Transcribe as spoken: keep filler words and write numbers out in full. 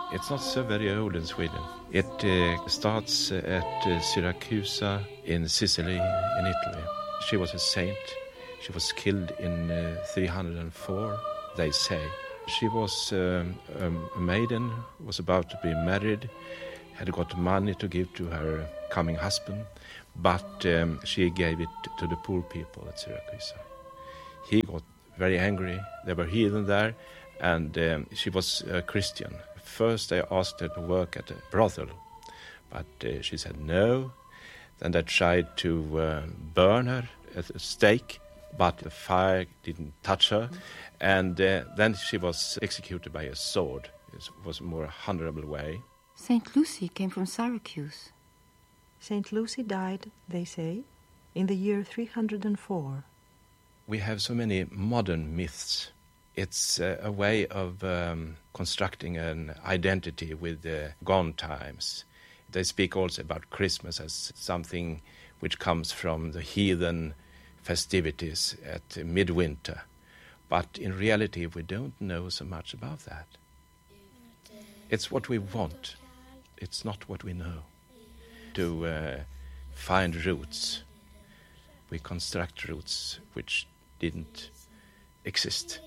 It's not so very old in Sweden. It uh, starts at uh, Syracusa in Sicily, in Italy. She was a saint. She was killed in uh, three hundred four, they say. She was um, um, a maiden, was about to be married, had got money to give to her coming husband, but um, she gave it to the poor people at Syracusa. He got very angry. There were heathen there, and um, she was a Christian. First they asked her to work at a brothel, but uh, she said no. Then they tried to uh, burn her at a stake, but the fire didn't touch her. And uh, then she was executed by a sword. It was a more honorable way. Saint Lucy came from Syracuse. Saint Lucy died, they say, in the year three hundred four. We have so many modern myths. It's uh, a way of um, constructing an identity with the gone times. They speak also about Christmas as something which comes from the heathen festivities at midwinter. But in reality, we don't know so much about that. It's what we want. It's not what we know. To uh, find roots, we construct roots which didn't exist.